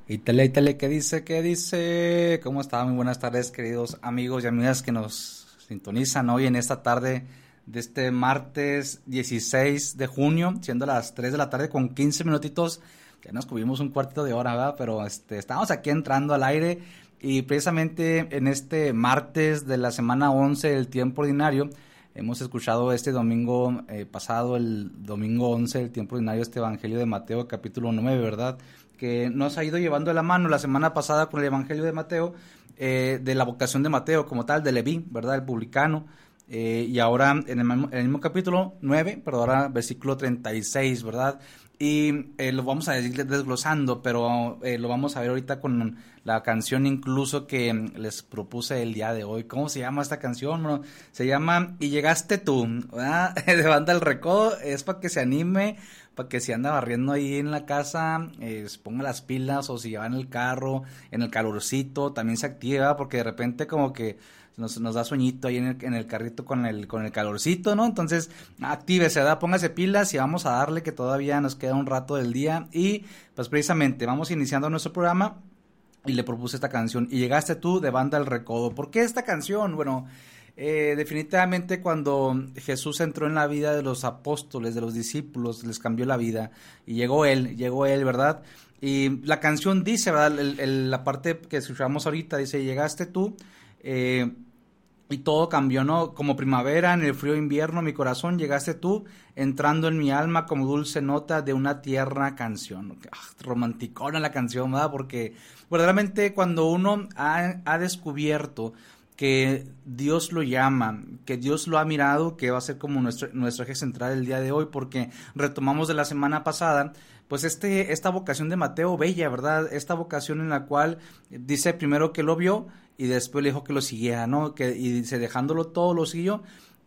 Ítale, ítale, ¿qué dice? ¿Qué dice? ¿Cómo está? Muy buenas tardes, queridos amigos y amigas que nos sintonizan hoy en esta tarde de este martes 16 de junio, siendo las 3 de la tarde con 15 minutitos. Ya nos cubrimos un cuartito de hora, ¿verdad? Pero estamos aquí entrando al aire y precisamente en este martes de la semana 11 del tiempo ordinario, hemos escuchado este domingo pasado, el domingo 11 del tiempo ordinario, este Evangelio de Mateo, capítulo 9, ¿verdad? Que nos ha ido llevando de la mano la semana pasada con el Evangelio de Mateo, de la vocación de Mateo como tal, de Leví, ¿verdad? El publicano. Y ahora en el mismo capítulo 9, pero ahora versículo 36, ¿verdad? Y lo vamos a ir desglosando, pero lo vamos a ver ahorita con la canción incluso que les propuse el día de hoy. ¿Cómo se llama esta canción? Bueno, se llama Y Llegaste Tú, ¿verdad? De Banda El Recodo. Es para que se anime, para que si anda barriendo ahí en la casa, se ponga las pilas, o si va en el carro, en el calorcito, también se activa, porque de repente como que nos da sueñito ahí en el carrito con el calorcito, ¿no? Entonces, actívese, ¿verdad? Póngase pilas y vamos a darle, que todavía nos queda un rato del día. Y pues precisamente vamos iniciando nuestro programa y le propuse esta canción, Y Llegaste Tú, de Banda El Recodo. ¿Por qué esta canción? Bueno, definitivamente cuando Jesús entró en la vida de los apóstoles, de los discípulos, les cambió la vida y llegó él, ¿verdad? Y la canción dice, ¿verdad? La parte que escuchamos ahorita dice, llegaste tú, y todo cambió, ¿no? Como primavera en el frío invierno, mi corazón, llegaste tú, entrando en mi alma como dulce nota de una tierna canción. Romanticona la canción, ¿verdad? Porque verdaderamente cuando uno ha descubierto que Dios lo llama, que Dios lo ha mirado, que va a ser como nuestro eje central el día de hoy, porque retomamos de la semana pasada, pues esta vocación de Mateo, bella, ¿verdad? Esta vocación en la cual dice primero que lo vio y después le dijo que lo siguiera, ¿no? Y dice, dejándolo todo, lo siguió.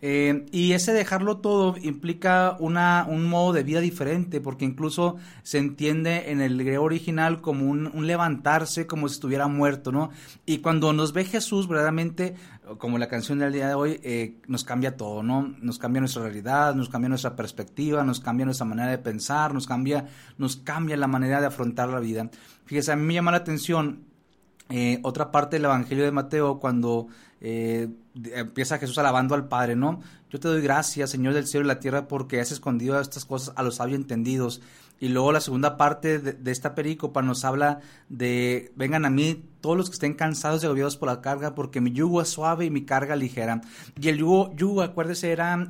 Y ese dejarlo todo implica un modo de vida diferente, porque incluso se entiende en el griego original como un levantarse, como si estuviera muerto, ¿no? Y cuando nos ve Jesús, verdaderamente, como la canción del día de hoy, nos cambia todo, ¿no? Nos cambia nuestra realidad, nos cambia nuestra perspectiva, nos cambia nuestra manera de pensar, nos cambia la manera de afrontar la vida. Fíjese, a mí me llama la atención otra parte del Evangelio de Mateo, cuando empieza Jesús alabando al Padre, ¿no? Yo te doy gracias, Señor del cielo y la tierra, porque has escondido estas cosas a los sabios entendidos. Y luego la segunda parte de esta perícopa nos habla de, vengan a mí todos los que estén cansados y agobiados por la carga, porque mi yugo es suave y mi carga ligera. Y el yugo, acuérdese, era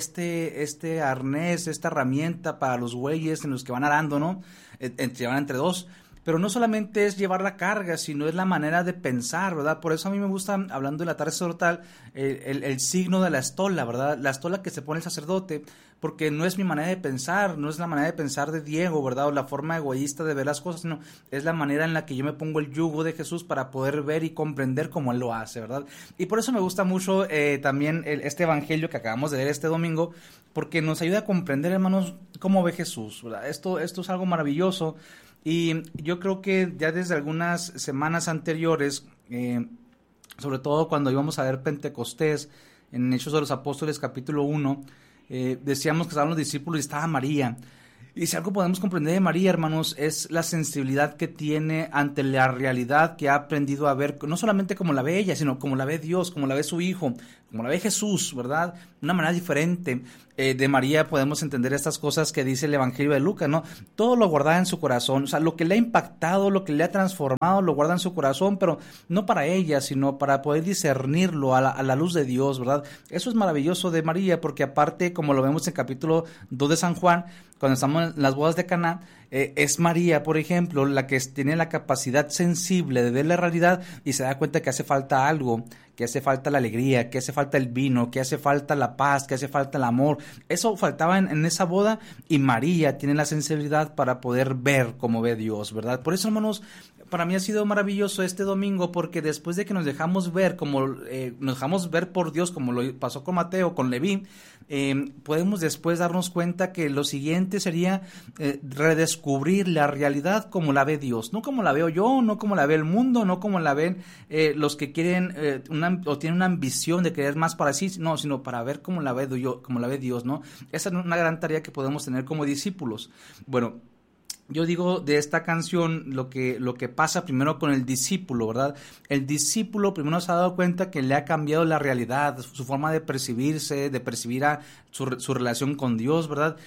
este arnés, esta herramienta para los bueyes en los que van arando, ¿no? Llevan entre dos. Pero no solamente es llevar la carga, sino es la manera de pensar, ¿verdad? Por eso a mí me gusta, hablando de la tarde sacerdotal, el signo de la estola, ¿verdad? La estola que se pone el sacerdote, porque no es mi manera de pensar, no es la manera de pensar de Diego, ¿verdad? O la forma egoísta de ver las cosas, sino es la manera en la que yo me pongo el yugo de Jesús para poder ver y comprender cómo Él lo hace, ¿verdad? Y por eso me gusta mucho también este evangelio que acabamos de leer este domingo, porque nos ayuda a comprender, hermanos, cómo ve Jesús, ¿verdad? Esto es algo maravilloso. Y yo creo que ya desde algunas semanas anteriores, sobre todo cuando íbamos a ver Pentecostés, en Hechos de los Apóstoles capítulo 1, decíamos que estaban los discípulos y estaba María. Y si algo podemos comprender de María, hermanos, es la sensibilidad que tiene ante la realidad que ha aprendido a ver, no solamente como la ve ella, sino como la ve Dios, como la ve su Hijo, como la ve Jesús, ¿verdad? De una manera diferente. De María podemos entender estas cosas que dice el Evangelio de Lucas, ¿no? Todo lo guardaba en su corazón, o sea, lo que le ha impactado, lo que le ha transformado, lo guarda en su corazón, pero no para ella, sino para poder discernirlo a la luz de Dios, ¿verdad? Eso es maravilloso de María, porque aparte, como lo vemos en capítulo 2 de San Juan, cuando estamos en las bodas de Caná, es María, por ejemplo, la que tiene la capacidad sensible de ver la realidad y se da cuenta que hace falta algo, que hace falta la alegría, que hace falta el vino, que hace falta la paz, que hace falta el amor. Eso faltaba en esa boda, y María tiene la sensibilidad para poder ver como ve Dios, ¿verdad? Por eso, hermanos, para mí ha sido maravilloso este domingo, porque después de que nos dejamos ver nos dejamos ver por Dios, como lo pasó con Mateo, con Leví, podemos después darnos cuenta que lo siguiente sería redescubrir la realidad como la ve Dios, no como la veo yo, no como la ve el mundo, no como la ven los que quieren o tienen una ambición de querer más para sí, no, sino para ver cómo la ve Dios, ¿no? Esa es una gran tarea que podemos tener como discípulos. Bueno, yo digo de esta canción lo que pasa primero con el discípulo, ¿verdad? El discípulo primero se ha dado cuenta que le ha cambiado la realidad, su forma de percibirse, de percibir a su relación con Dios, ¿verdad?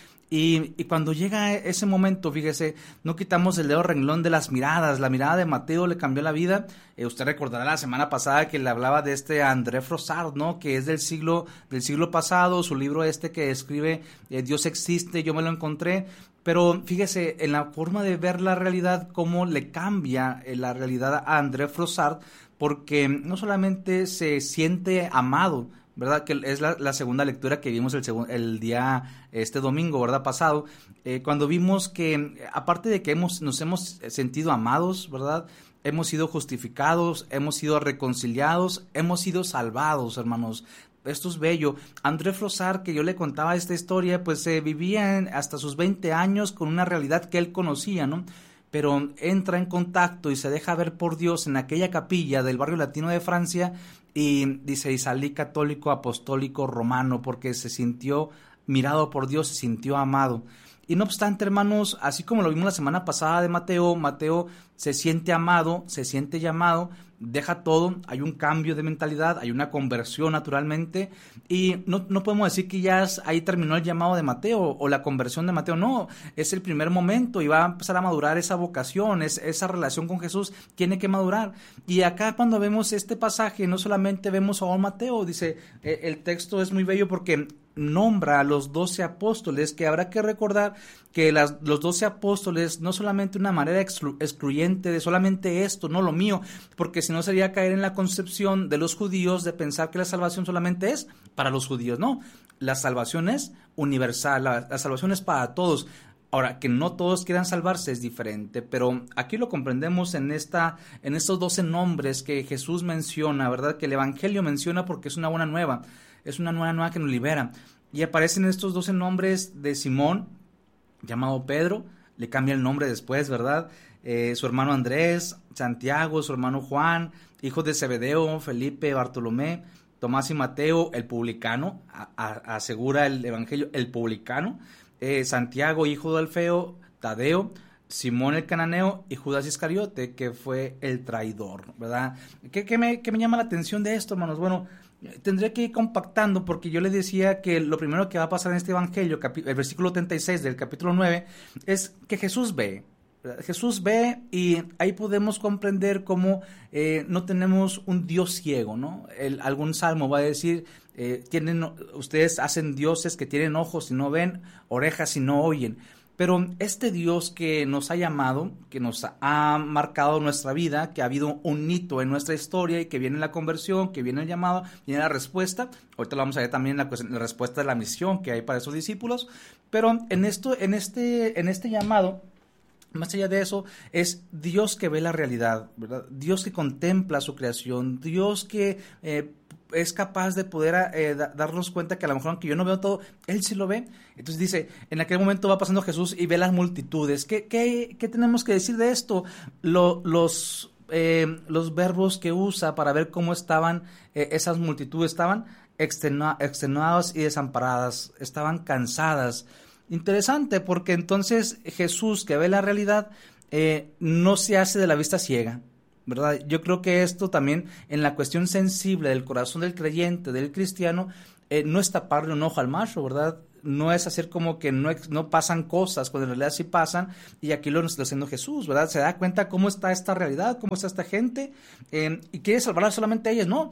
Y cuando llega ese momento, fíjese, no quitamos el dedo renglón de las miradas. La mirada de Mateo le cambió la vida. Usted recordará la semana pasada que le hablaba de André Frossard, ¿no? Que es del siglo pasado, su libro que escribe Dios existe, yo me lo encontré. Pero fíjese en la forma de ver la realidad, cómo le cambia la realidad a André Frossard, porque no solamente se siente amado, ¿verdad? Que es la segunda lectura que vimos el día domingo, ¿verdad? Pasado, cuando vimos que aparte de que nos hemos sentido amados, ¿verdad? Hemos sido justificados, hemos sido reconciliados, hemos sido salvados, hermanos. Esto es bello. André Frossard, que yo le contaba esta historia, pues vivía hasta sus 20 años con una realidad que él conocía, ¿no? Pero entra en contacto y se deja ver por Dios en aquella capilla del barrio latino de Francia y dice, y salí católico, apostólico, romano, porque se sintió mirado por Dios, se sintió amado. Y no obstante, hermanos, así como lo vimos la semana pasada de Mateo se siente amado, se siente llamado, deja todo, hay un cambio de mentalidad, hay una conversión naturalmente, y no podemos decir que ya ahí terminó el llamado de Mateo o la conversión de Mateo, no, es el primer momento y va a empezar a madurar esa vocación, esa relación con Jesús tiene que madurar. Y acá cuando vemos este pasaje, no solamente vemos a un Mateo, dice, el texto es muy bello porque nombra a los 12 apóstoles, que habrá que recordar que los 12 apóstoles no solamente una manera excluyente de solamente esto, no lo mío, porque si no sería caer en la concepción de los judíos de pensar que la salvación solamente es para los judíos, no, la salvación es universal, la salvación es para todos. Ahora, que no todos quieran salvarse es diferente, pero aquí lo comprendemos en estos 12 nombres que Jesús menciona, ¿verdad? Que el Evangelio menciona porque es una buena nueva. Es una nueva que nos libera. Y aparecen estos 12 nombres de Simón, llamado Pedro, le cambia el nombre después, ¿verdad? Su hermano Andrés, Santiago, su hermano Juan, hijos de Zebedeo, Felipe, Bartolomé, Tomás y Mateo, el publicano, asegura el Evangelio, el publicano, Santiago, hijo de Alfeo, Tadeo, Simón el cananeo y Judas Iscariote, que fue el traidor, ¿verdad? ¿Qué me llama la atención de esto, hermanos? Bueno, tendré que ir compactando porque yo les decía que lo primero que va a pasar en este evangelio, el versículo 36 del capítulo 9, es que Jesús ve. Jesús ve y ahí podemos comprender cómo no tenemos un Dios ciego, ¿no? Algún salmo va a decir, ustedes hacen dioses que tienen ojos y no ven, orejas y no oyen. Pero este Dios que nos ha llamado, que nos ha marcado nuestra vida, que ha habido un hito en nuestra historia y que viene la conversión, que viene el llamado, viene la respuesta. Ahorita lo vamos a ver también la respuesta de la misión que hay para esos discípulos. Pero en este llamado, más allá de eso, es Dios que ve la realidad, ¿verdad? Dios que contempla su creación, Dios que es capaz de poder darnos cuenta que a lo mejor aunque yo no veo todo, Él sí lo ve. Entonces dice, en aquel momento va pasando Jesús y ve las multitudes. ¿Qué tenemos que decir de esto? Los verbos que usa para ver cómo estaban esas multitudes, estaban extenuadas y desamparadas, estaban cansadas. Interesante, porque entonces Jesús, que ve la realidad, no se hace de la vista ciega, ¿verdad? Yo creo que esto también en la cuestión sensible del corazón del creyente, del cristiano, no es taparle un ojo al macho, ¿verdad? No es hacer como que no pasan cosas, cuando en realidad sí pasan, y aquí lo está haciendo Jesús, ¿verdad? Se da cuenta cómo está esta realidad, cómo está esta gente, y quiere salvar solamente a ellas, ¿no?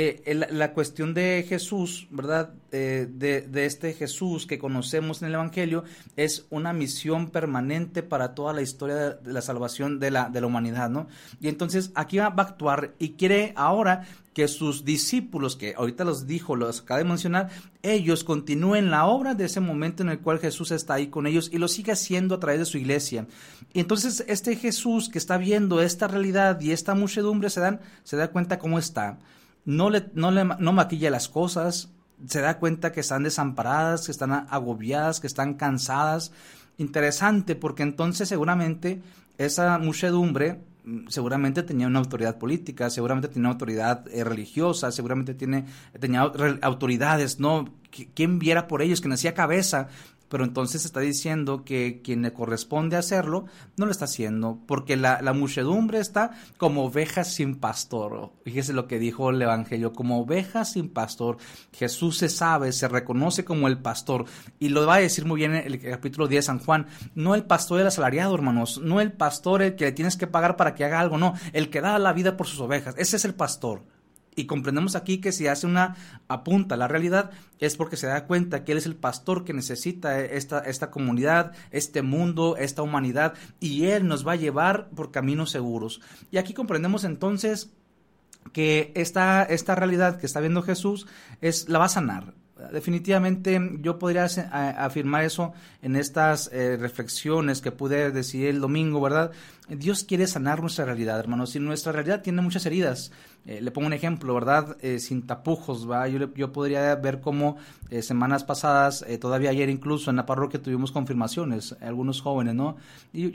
La cuestión de Jesús, ¿verdad? De este Jesús que conocemos en el Evangelio, es una misión permanente para toda la historia de la salvación de la humanidad, ¿no? Y entonces aquí va a actuar y quiere ahora que sus discípulos, que ahorita los acaba de mencionar, ellos continúen la obra de ese momento en el cual Jesús está ahí con ellos y lo sigue haciendo a través de su iglesia. Y entonces este Jesús que está viendo esta realidad y esta muchedumbre se da cuenta cómo está. No maquilla las cosas, se da cuenta que están desamparadas, que están agobiadas, que están cansadas. Interesante, porque entonces seguramente esa muchedumbre seguramente tenía una autoridad política, seguramente tenía una autoridad religiosa, seguramente tenía autoridades, ¿no? Quien viera por ellos, quien hacía cabeza pero entonces está diciendo que quien le corresponde hacerlo no lo está haciendo, porque la muchedumbre está como ovejas sin pastor. Fíjese lo que dijo el Evangelio, como ovejas sin pastor. Jesús se reconoce como el pastor, y lo va a decir muy bien en el capítulo 10 de San Juan, no el pastor del asalariado, hermanos, no el pastor el que le tienes que pagar para que haga algo, no, el que da la vida por sus ovejas, ese es el pastor. Y comprendemos aquí que si hace una apunta a la realidad es porque se da cuenta que Él es el pastor que necesita esta comunidad, este mundo, esta humanidad, y Él nos va a llevar por caminos seguros. Y aquí comprendemos entonces que esta realidad que está viendo Jesús la va a sanar. Definitivamente yo podría afirmar eso en estas reflexiones que pude decir el domingo, ¿verdad? Dios quiere sanar nuestra realidad, hermanos, y nuestra realidad tiene muchas heridas. Le pongo un ejemplo, ¿verdad? Sin tapujos, ¿va? Yo podría ver cómo semanas pasadas, todavía ayer incluso en la parroquia tuvimos confirmaciones, algunos jóvenes, ¿no? Y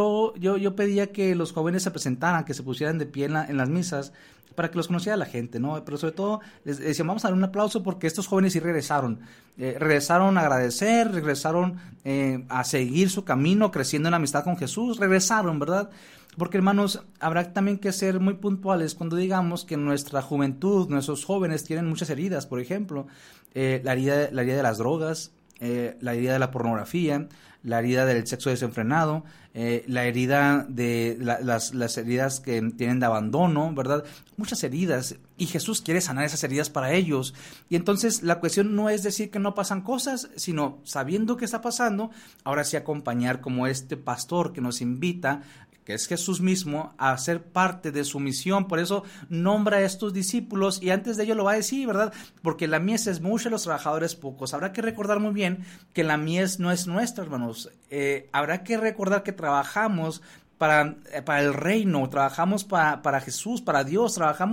yo pedía que los jóvenes se presentaran, que se pusieran de pie en las misas, para que los conociera la gente, ¿no? Pero sobre todo les decían, vamos a dar un aplauso porque estos jóvenes sí regresaron. Regresaron a agradecer, regresaron a seguir su camino, creciendo en amistad con Jesús, regresaron, ¿verdad? Porque, hermanos, habrá también que ser muy puntuales cuando digamos que nuestra juventud, nuestros jóvenes tienen muchas heridas, por ejemplo, la herida de las drogas, la herida de la pornografía, la herida del sexo desenfrenado, la herida de las heridas que tienen de abandono, ¿verdad? Muchas heridas, y Jesús quiere sanar esas heridas para ellos. Y entonces la cuestión no es decir que no pasan cosas, sino sabiendo que está pasando, ahora sí acompañar como este pastor que nos invita, que es Jesús mismo, a ser parte de su misión. Por eso nombra a estos discípulos, y antes de ello lo va a decir, ¿verdad? Porque la mies es mucha y los trabajadores pocos. Habrá que recordar muy bien que la mies no es nuestra, hermanos. Habrá que recordar que trabajamos para el reino, trabajamos para Jesús, para Dios,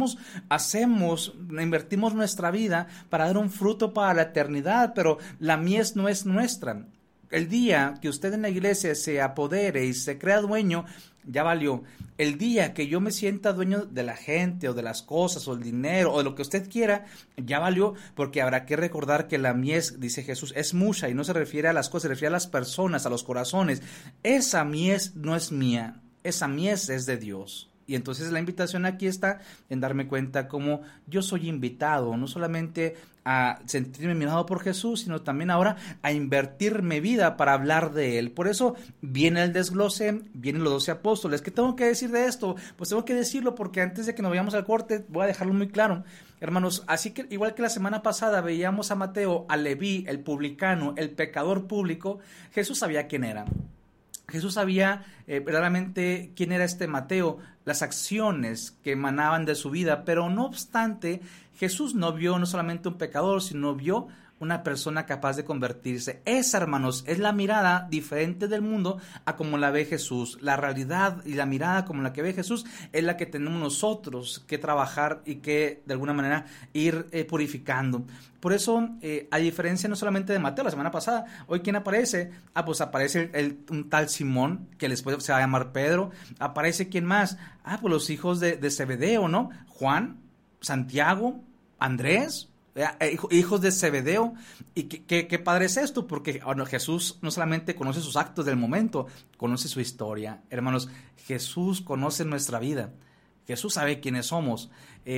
invertimos nuestra vida para dar un fruto para la eternidad, pero la mies no es nuestra. El día que usted en la iglesia se apodere y se crea dueño, ya valió. El día que yo me sienta dueño de la gente o de las cosas o el dinero o de lo que usted quiera, ya valió, porque habrá que recordar que la mies, dice Jesús, es mucha, y no se refiere a las cosas, se refiere a las personas, a los corazones. Esa mies no es mía, esa mies es de Dios. Y entonces la invitación aquí está en darme cuenta cómo yo soy invitado, no solamente a sentirme mirado por Jesús, sino también ahora a invertir mi vida para hablar de Él. Por eso viene el desglose, vienen los 12 apóstoles. ¿Qué tengo que decir de esto? Pues tengo que decirlo porque antes de que nos vayamos al corte voy a dejarlo muy claro. Hermanos, así que igual que la semana pasada veíamos a Mateo, a Leví, el publicano, el pecador público, Jesús sabía quién era. Jesús sabía verdaderamente quién era este Mateo, las acciones que emanaban de su vida, pero no obstante, Jesús no vio no solamente un pecador, sino vio una persona capaz de convertirse. Esa, hermanos, es la mirada diferente del mundo a como la ve Jesús. La realidad y la mirada como la que ve Jesús es la que tenemos nosotros que trabajar y que de alguna manera ir purificando. Por eso, a diferencia no solamente de Mateo la semana pasada, hoy ¿quién aparece? Pues aparece un tal Simón, que después se va a llamar Pedro. Aparece ¿quién más? Pues los hijos de Zebedeo, ¿no? Juan, Santiago, Andrés, hijos de Zebedeo. Y qué padre es esto, porque Jesús no solamente conoce sus actos del momento, conoce su historia. Hermanos, Jesús conoce nuestra vida. Jesús sabe quiénes somos.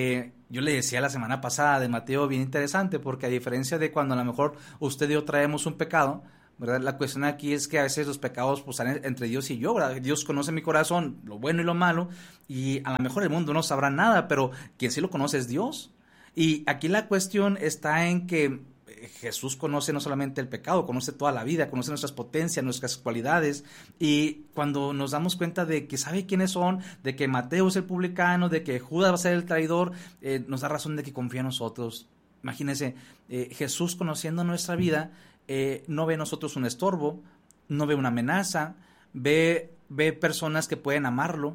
Yo le decía la semana pasada de Mateo, bien interesante, porque a diferencia de cuando a lo mejor usted y yo traemos un pecado, ¿verdad? La cuestión aquí es que a veces los pecados pues, están entre Dios y yo, ¿verdad? Dios conoce mi corazón, lo bueno y lo malo, y a lo mejor el mundo no sabrá nada, pero quien sí lo conoce es Dios. Y aquí la cuestión está en que Jesús conoce no solamente el pecado, conoce toda la vida, conoce nuestras potencias, nuestras cualidades, y cuando nos damos cuenta de que sabe quiénes son, de que Mateo es el publicano, de que Judas va a ser el traidor, nos da razón de que confía en nosotros. Imagínense, Jesús conociendo nuestra vida, no ve en nosotros un estorbo, no ve una amenaza, ve personas que pueden amarlo,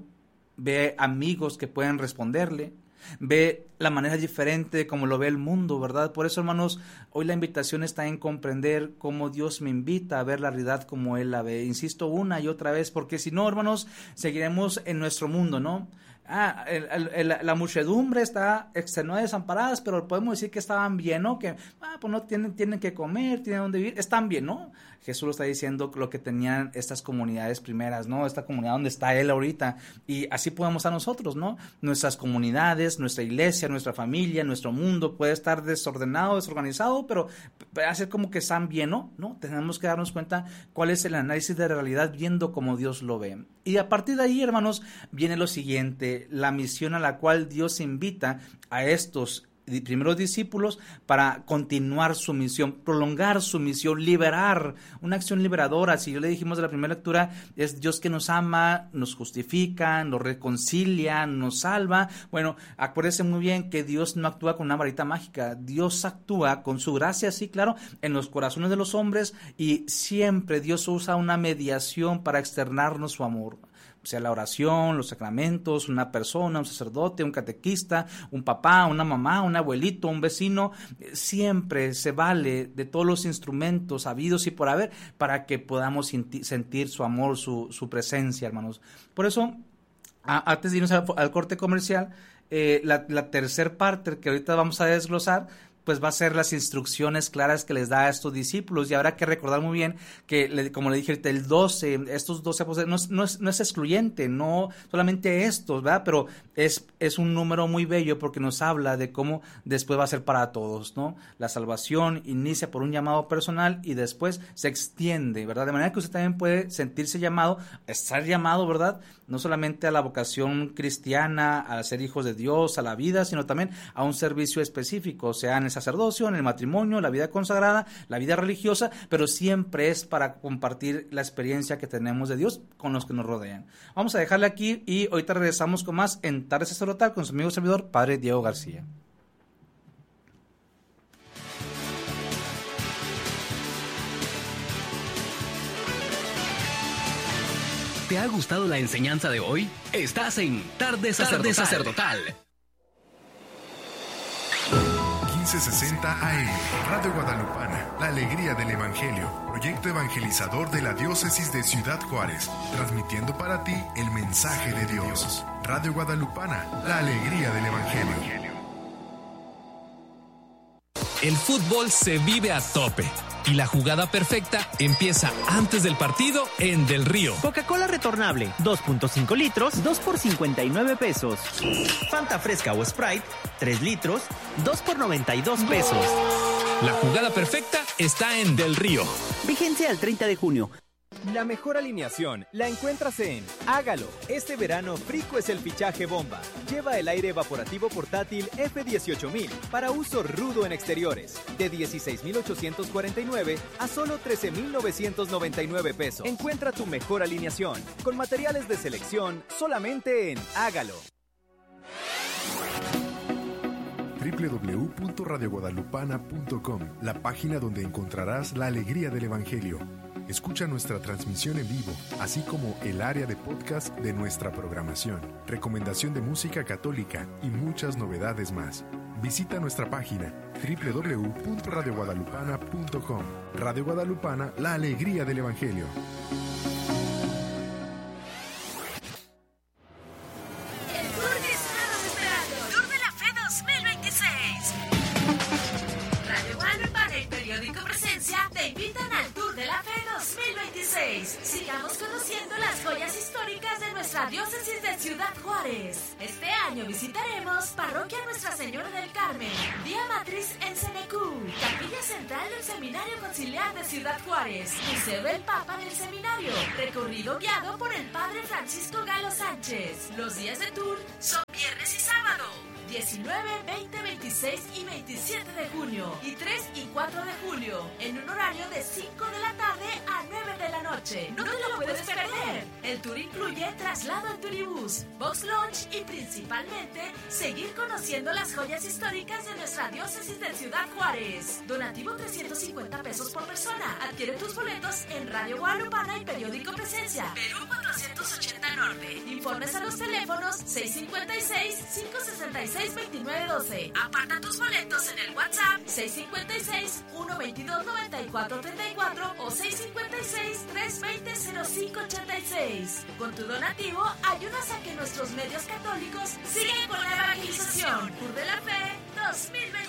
ve amigos que pueden responderle, ve la manera diferente como lo ve el mundo, ¿verdad? Por eso, hermanos, hoy la invitación está en comprender cómo Dios me invita a ver la realidad como Él la ve. Insisto una y otra vez, porque si no, hermanos, seguiremos en nuestro mundo, ¿no? La muchedumbre está extenuada y desamparadas, pero podemos decir que estaban bien, ¿no? Que pues no tienen que comer, tienen donde vivir, están bien, ¿no? Jesús lo está diciendo lo que tenían estas comunidades primeras, ¿no? Esta comunidad donde está Él ahorita. Y así podemos a nosotros, ¿no? Nuestras comunidades, nuestra iglesia, nuestra familia, nuestro mundo puede estar desordenado, desorganizado, pero hacer como que están bien, ¿no? Tenemos que darnos cuenta cuál es el análisis de realidad viendo como Dios lo ve. Y a partir de ahí, hermanos, viene lo siguiente, la misión a la cual Dios invita a estos primeros discípulos para continuar su misión, prolongar su misión, liberar, una acción liberadora. Si yo le dijimos de la primera lectura, es Dios que nos ama, nos justifica, nos reconcilia, nos salva. Bueno, acuérdense muy bien que Dios no actúa con una varita mágica, Dios actúa con su gracia, sí, claro, en los corazones de los hombres, y siempre Dios usa una mediación para externarnos su amor. O sea, la oración, los sacramentos, una persona, un sacerdote, un catequista, un papá, una mamá, un abuelito, un vecino, siempre se vale de todos los instrumentos habidos y por haber para que podamos sentir su amor, su presencia, hermanos. Por eso, antes de irnos al corte comercial, la tercer parte que ahorita vamos a desglosar, pues va a ser las instrucciones claras que les da a estos discípulos. Y habrá que recordar muy bien que, como le dije ahorita, el 12, estos 12 apóstoles no es excluyente, no solamente estos, ¿verdad? Pero es un número muy bello porque nos habla de cómo después va a ser para todos, ¿no? La salvación inicia por un llamado personal y después se extiende, ¿verdad? De manera que usted también puede sentirse llamado, estar llamado, ¿verdad? No solamente a la vocación cristiana, a ser hijos de Dios, a la vida, sino también a un servicio específico, sea en el sacerdocio, en el matrimonio, la vida consagrada, la vida religiosa, pero siempre es para compartir la experiencia que tenemos de Dios con los que nos rodean. Vamos a dejarle aquí y ahorita regresamos con más en Tarde Sacerdotal con su amigo servidor, Padre Diego García. ¿Te ha gustado la enseñanza de hoy? Estás en Tarde Sacerdotal. 1560 AM, Radio Guadalupana, la alegría del Evangelio, proyecto evangelizador de la diócesis de Ciudad Juárez, transmitiendo para ti el mensaje de Dios. Radio Guadalupana, la alegría del Evangelio. El fútbol se vive a tope y la jugada perfecta empieza antes del partido en Del Río. Coca-Cola retornable, 2.5 litros, 2 por 59 pesos. Fanta fresca o Sprite, 3 litros, 2 por 92 pesos. La jugada perfecta está en Del Río. Vigencia al 30 de junio. La mejor alineación la encuentras en Hágalo. Este verano Frico es el fichaje bomba. Lleva el aire evaporativo portátil F18000 para uso rudo en exteriores. De 16,849 a solo 13,999 pesos. Encuentra tu mejor alineación con materiales de selección solamente en Hágalo. www.radioguadalupana.com, la página donde encontrarás la alegría del Evangelio. Escucha nuestra transmisión en vivo, así como el área de podcast de nuestra programación, recomendación de música católica y muchas novedades más. Visita nuestra página www.radioguadalupana.com. Radio Guadalupana, la alegría del Evangelio. Sigamos conociendo las joyas históricas de nuestra diócesis de Ciudad Juárez. Este año visitaremos Parroquia Nuestra Señora del Carmen, Vía Matriz en Cenecú, Capilla Central del Seminario Conciliar de Ciudad Juárez, Museo del Papa del Seminario, recorrido guiado por el Padre Francisco Galo Sánchez. Los días de tour son viernes y sábado, 19, 20, 26 y 27 de junio y 3 y 4 de julio, en un horario de 5 de la tarde a 9 de la noche. No te lo puedes perder. El tour incluye traslado en turibús, box lunch y principalmente seguir conociendo las joyas históricas de nuestra diócesis de Ciudad Juárez. Donativo 350 pesos por persona. Adquiere tus boletos en Radio Guadalupana y Periódico Presencia, Perú 480 Norte. Informes a los teléfonos 656-566-2912. Aparta tus boletos en el WhatsApp 656-122-9434 o 656-320-0586. Con tu donativo ayudas a que nuestros medios católicos sigan con la evangelización. Tour de la Fe 2026.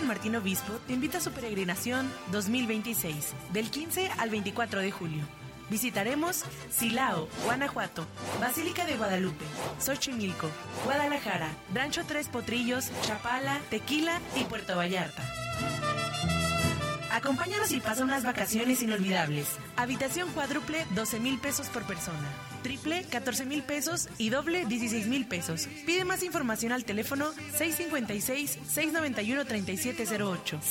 Martín Obispo te invita a su peregrinación 2026, del 15 al 24 de julio. Visitaremos Silao, Guanajuato, Basílica de Guadalupe, Xochimilco, Guadalajara, Rancho Tres Potrillos, Chapala, Tequila y Puerto Vallarta. Acompáñanos y pasa unas vacaciones inolvidables. Habitación cuádruple, 12,000 pesos por persona. Triple, 14,000 pesos y doble, 16,000 pesos. Pide más información al teléfono 656-691-3708.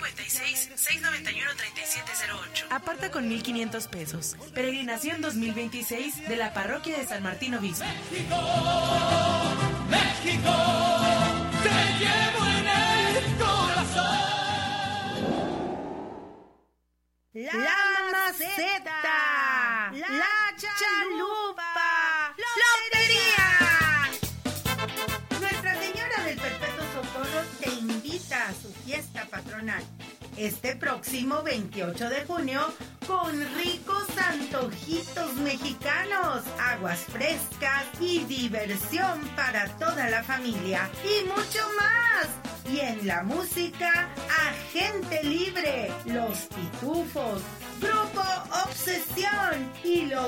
656-691-3708. Aparta con 1,500 pesos. Peregrinación 2026 de la Parroquia de San Martín Obispo. México, México, te llevo en el corazón. La Maceta, la Chalupa, Lotería. Nuestra Señora del Perpetuo Socorro te invita a su fiesta patronal este próximo 28 de junio con ricos antojitos mexicanos, aguas frescas y diversión para toda la familia y mucho más. Y en la música, Agente Libre, Los Pitufos, Grupo Obsesión y los